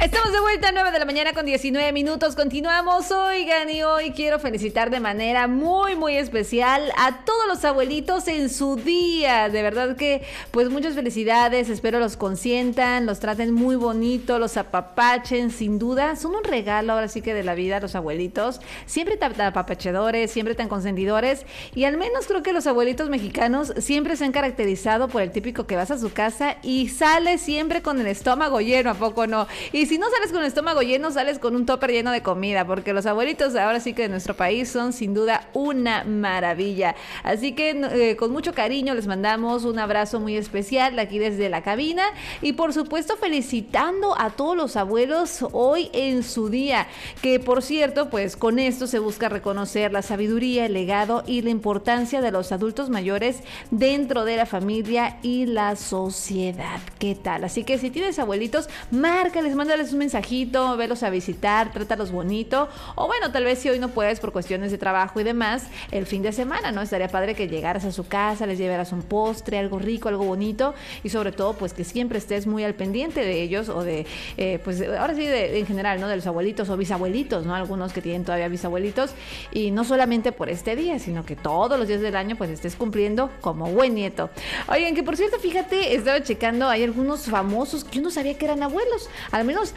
Estamos de vuelta a 9 de la mañana con 19 minutos. Continuamos, oigan, y hoy quiero felicitar de manera muy especial a todos los abuelitos en su día. De verdad que, pues muchas felicidades. Espero los consientan, los traten muy bonito, los apapachen. Sin duda, son un regalo ahora sí que de la vida los abuelitos. Siempre tan apapachadores, siempre tan consentidores. Y al menos creo que los abuelitos mexicanos siempre se han caracterizado por el típico que vas a su casa y sales siempre con el estómago lleno, ¿a poco no? Y si no sales con el estómago lleno, sales con un tupper lleno de comida, porque los abuelitos ahora sí que de nuestro país son sin duda una maravilla. Así que con mucho cariño les mandamos un abrazo muy especial aquí desde la cabina y por supuesto felicitando a todos los abuelos hoy en su día, que por cierto, pues con esto se busca reconocer la sabiduría, el legado y la importancia de los adultos mayores dentro de la familia y la sociedad. ¿Qué tal? Así que si tienes abuelitos, márcales, mándales un mensajito, velos a visitar, trátalos bonito, o bueno, tal vez si hoy no puedes por cuestiones de trabajo y demás, el fin de semana, ¿no? Estaría padre que llegaras a su casa, les llevaras un postre, algo rico, algo bonito, y sobre todo, pues que siempre estés muy al pendiente de ellos, o de, pues ahora sí, en general, ¿no? De los abuelitos o bisabuelitos, ¿no? Algunos que tienen todavía bisabuelitos, y no solamente por este día, sino que todos los días del año, pues estés cumpliendo como buen nieto. Oigan, que por cierto, fíjate, estaba checando, hay algunos famosos que yo no sabía que eran abuelos, al menos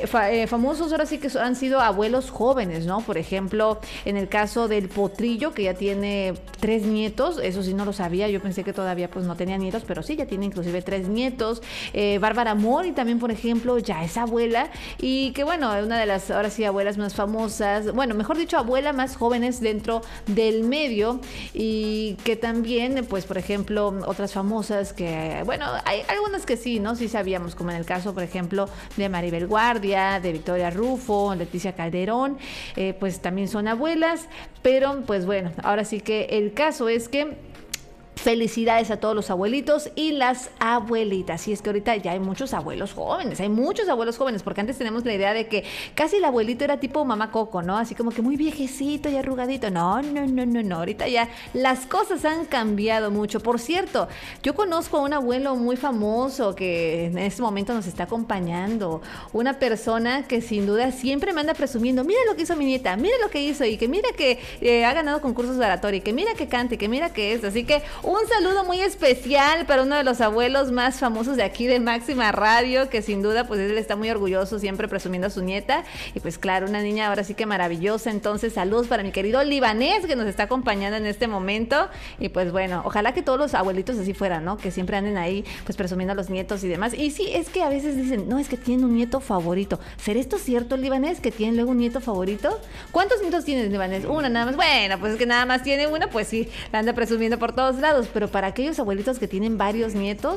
famosos ahora sí que han sido abuelos jóvenes, ¿no? Por ejemplo, en el caso del Potrillo, que ya tiene 3 nietos, eso sí no lo sabía, yo pensé que todavía pues no tenía nietos, pero sí, ya tiene inclusive 3 nietos. Bárbara Mori también, por ejemplo, ya es abuela, y que bueno, una de las ahora sí abuelas más famosas, bueno, mejor dicho, abuela más jóvenes dentro del medio, y que también, pues por ejemplo, otras famosas que, bueno, hay algunas que sí, ¿no? Sí sabíamos, como en el caso, por ejemplo, de Maribel Guardia, de Victoria Rufo, Leticia Calderón, pues también son abuelas, pero pues bueno, ahora sí que el caso es que felicidades a todos los abuelitos y las abuelitas. Y es que ahorita ya hay muchos abuelos jóvenes, porque antes tenemos la idea de que casi el abuelito era tipo mamá Coco, ¿no? Así como que muy viejecito y arrugadito. No. Ahorita ya las cosas han cambiado mucho. Por cierto, yo conozco a un abuelo muy famoso que en este momento nos está acompañando. Una persona que sin duda siempre me anda presumiendo, mira lo que hizo mi nieta, mira lo que hizo, y que mira que ha ganado concursos de oratoria, y que mira que cante, que mira que es. Así que un saludo muy especial para uno de los abuelos más famosos de aquí de Máxima Radio, que sin duda pues él está muy orgulloso, siempre presumiendo a su nieta, y pues claro, una niña ahora sí que maravillosa. Entonces saludos para mi querido Libanés, que nos está acompañando en este momento, y pues bueno, ojalá que todos los abuelitos así fueran, ¿no? Que siempre anden ahí pues presumiendo a los nietos y demás. Y sí, es que a veces dicen, no, es que tienen un nieto favorito. ¿Será esto cierto, Libanés, que tienen luego un nieto favorito? ¿Cuántos nietos tienes, Libanés? Una nada más. Bueno, pues es que nada más tiene una, pues sí, la anda presumiendo por todos lados. Pero para aquellos abuelitos que tienen varios nietos,